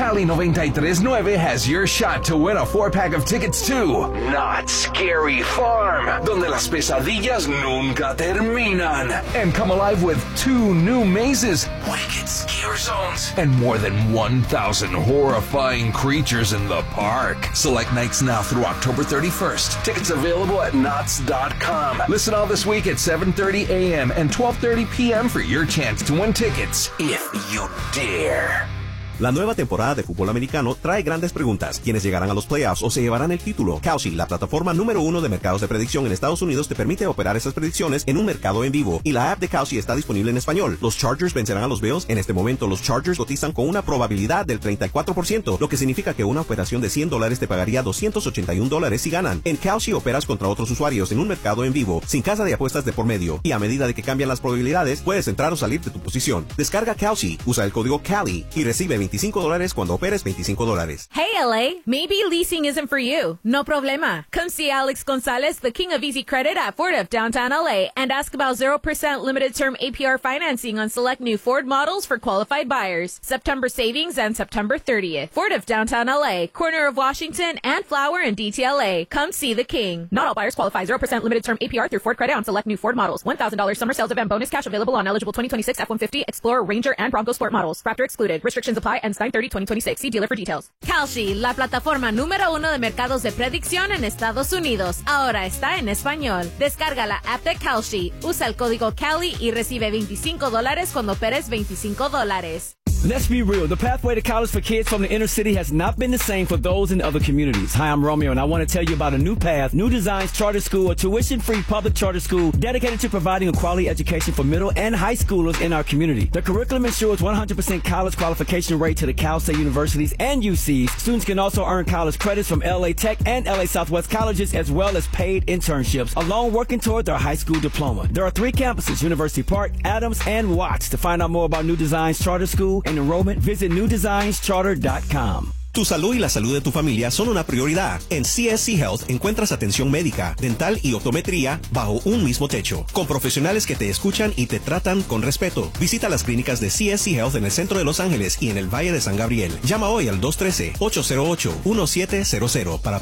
Cali 93.9 has your shot to win a 4-pack of tickets to Not Scary Farm, donde las pesadillas nunca terminan. And come alive with 2 new mazes, Wicked Scare Zones, and more than 1,000 horrifying creatures in the park. Select nights now through October 31st. Tickets available at knots.com. Listen all this week at 7:30 a.m. and 12:30 p.m. for your chance to win tickets, if you dare. La nueva temporada de fútbol americano trae grandes preguntas. ¿Quiénes llegarán a los playoffs o se llevarán el título? Kalshi, la plataforma número 1 de mercados de predicción en Estados Unidos, te permite operar esas predicciones en un mercado en vivo. Y la app de Kalshi está disponible en español. Los Chargers vencerán a los Bills. En este momento, los Chargers cotizan con una probabilidad del 34%, lo que significa que una operación de $100 te pagaría $281 si ganan. En Kalshi operas contra otros usuarios en un mercado en vivo, sin casa de apuestas de por medio. Y a medida de que cambian las probabilidades, puedes entrar o salir de tu posición. Descarga Kalshi, usa el código CALI y recibe $25 cuando operes $25. Hey LA, maybe leasing isn't for you. No problema. Come see Alex Gonzalez, the king of easy credit at Ford of downtown LA, and ask about 0% limited term APR financing on select new Ford models for qualified buyers. September savings and September 30th. Ford of downtown LA, corner of Washington and Flower and DTLA. Come see the king. Not all buyers qualify. 0% limited term APR through Ford credit on select new Ford models. $1,000 summer sales event bonus cash available on eligible 2026 F-150, Explorer, Ranger, and Bronco Sport models. Raptor excluded. Restrictions apply. Ends 9/30/2026. See dealer for details. Kalshi, la plataforma número 1 de mercados de predicción en Estados Unidos. Ahora está en español. Descarga la app de Kalshi. Usa el código CALI y recibe $25 cuando operes $25. Let's be real. The pathway to college for kids from the inner city has not been the same for those in other communities. Hi, I'm Romeo, and I want to tell you about a new path, New Designs Charter School, a tuition-free public charter school dedicated to providing a quality education for middle and high schoolers in our community. The curriculum ensures 100% college qualification rate to the Cal State universities and UCs. Students can also earn college credits from LA Tech and LA Southwest colleges, as well as paid internships, along working toward their high school diploma. There are 3 campuses, University Park, Adams, and Watts. To find out more about New Designs Charter School and enrollment, visit newdesignscharter.com. Tu salud y la salud de tu familia son una prioridad. En CSC Health encuentras atención médica, dental y optometría bajo un mismo techo, con profesionales que te escuchan y te tratan con respeto. Visita las clínicas de CSC Health en el centro de Los Ángeles y en el Valle de San Gabriel. Llama hoy al 213-808-1700 para